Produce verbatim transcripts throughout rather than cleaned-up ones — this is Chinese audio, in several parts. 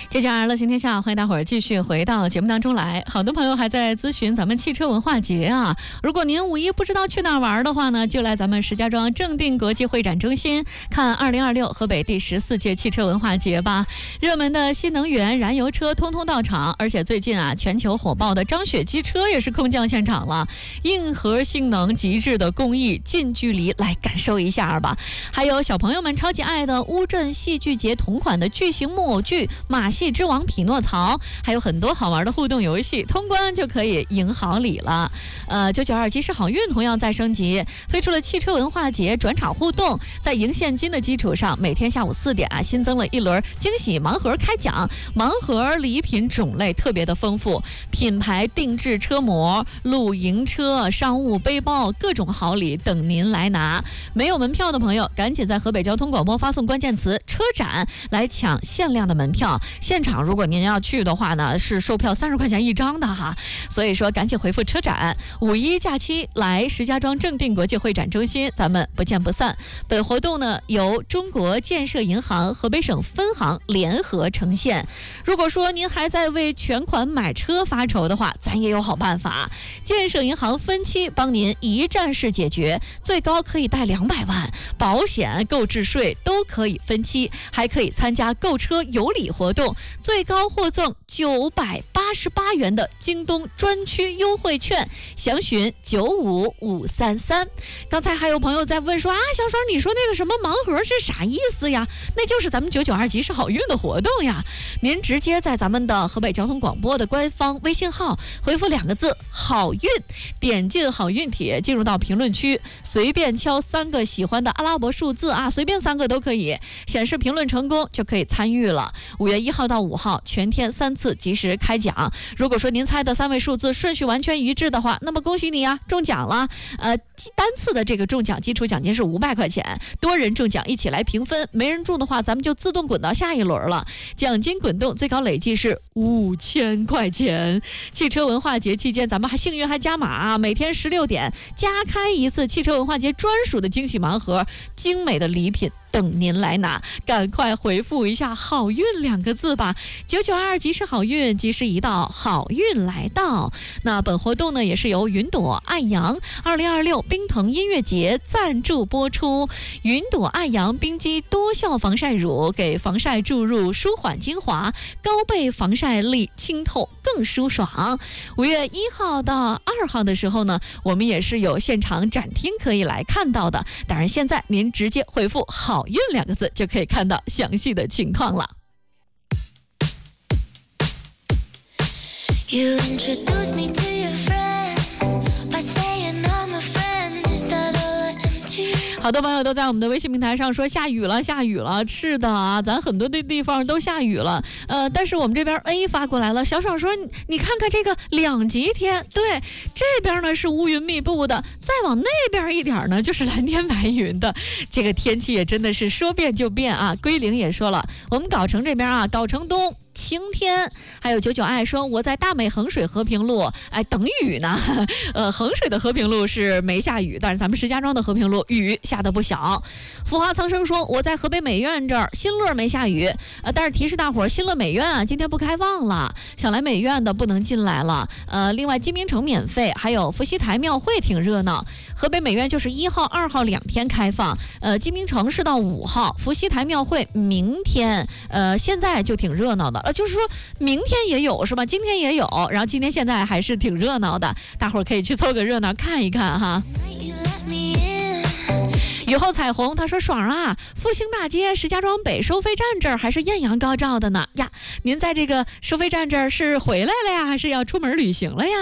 接下来了，今天下午欢迎大伙儿继续回到节目当中来。好多朋友还在咨询咱们汽车文化节啊，如果您五一不知道去哪儿玩的话呢，就来咱们石家庄正定国际会展中心看二零二六河北第十四届汽车文化节吧。热门的新能源、燃油车通通到场，而且最近啊，全球火爆的张雪机车也是空降现场了，硬核性能、极致的工艺，近距离来感受一下吧。还有小朋友们超级爱的乌镇戏剧节同款的巨型木偶剧《马戏之王匹诺曹》，还有很多好玩的互动游戏，通关就可以赢好礼了。呃，九九二及时好运同样在升级，推出了汽车文化节转场互动，在赢现金的基础上，每天下午四点啊，新增了一轮惊喜盲盒开奖，盲盒礼品种类特别的丰富，品牌定制车模、露营车、商务背包，各种好礼等您来拿。没有门票的朋友，赶紧在河北交通广播发送关键词车展来抢限量的门票。现场如果您要去的话呢，是售票三十块钱一张的哈，所以说赶紧回复车展。五一假期来石家庄正定国际会展中心，咱们不见不散。本活动呢由中国建设银行河北省分行联合呈现。如果说您还在为全款买车发愁的话，咱也有好办法，建设银行分期帮您一站式解决，最高可以贷两百万，保险、购置税都可以分期，还可以参加购车有礼活动，最高获赠九百八十八元的京东专区优惠券，详询九五五三三。刚才还有朋友在问说啊，小爽你说那个什么盲盒是啥意思呀？那就是咱们九九二及时好运的活动呀。您直接在咱们的河北交通广播的官方微信号回复两个字好运，点进好运帖，进入到评论区，随便敲三个喜欢的阿拉伯数字啊，随便三个都可以，显示评论成功就可以参与了。五月一号到五号全天三次及时开奖，如果说您猜的三位数字顺序完全一致的话，那么恭喜你啊，中奖了。呃，单次的这个中奖基础奖金是五百块钱，多人中奖一起来平分，没人中的话咱们就自动滚到下一轮了。奖金滚动最高累计是五千块钱。汽车文化节期间咱们还幸运还加码啊，每天十六点加开一次汽车文化节专属的惊喜盲盒，精美的礼品等您来拿，赶快回复一下好运两个字吧。九九二及时好运，及时一到，好运来到。那本活动呢也是由云朵爱阳二零二六冰腾音乐节赞助播出。云朵爱阳冰肌多效防晒乳，给防晒注入舒缓精华，高倍防晒力，清透更舒爽。五月一号到二号的时候呢，我们也是有现场展厅可以来看到的。当然现在您直接回复好运两个字就可以看到详细的情况了。You introduce me to your friends by saying I'm a friend instead of empty。好多朋友都在我们的微信平台上说下雨了，下雨了。是的啊，咱很多的地方都下雨了。呃，但是我们这边 A 发过来了，小爽说你你看看这个两极天，对，这边呢是乌云密布的，再往那边一点呢就是蓝天白云的。这个天气也真的是说变就变啊。归零也说了，我们藁城这边啊，藁城东晴天。还有九九爱说我在大美衡水和平路，哎，等雨呢。呃，衡水的和平路是没下雨，但是咱们石家庄的和平路雨下得不小。浮华苍生说我在河北美院这儿，新乐没下雨，呃，但是提示大伙儿，新乐美院啊今天不开放了，想来美院的不能进来了。呃，另外金明城免费，还有伏羲台庙会挺热闹。河北美院就是一号、二号两天开放，呃，金明城是到五号，伏羲台庙会明天，呃，现在就挺热闹的。呃，就是说明天也有是吧？今天也有，然后今天现在还是挺热闹的，大伙儿可以去凑个热闹看一看哈。雨后彩虹他说爽啊，复兴大街石家庄北收费站这儿还是艳阳高照的呢呀。您在这个收费站这儿是回来了呀，还是要出门旅行了呀？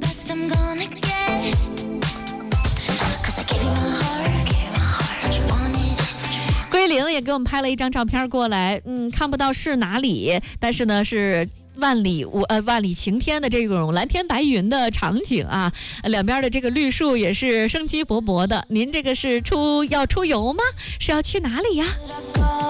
归零也给我们拍了一张照片过来，嗯，看不到是哪里，但是呢是万里无呃万里晴天的这种蓝天白云的场景啊，两边的这个绿树也是生机勃勃的。您这个是出要出游吗？是要去哪里呀？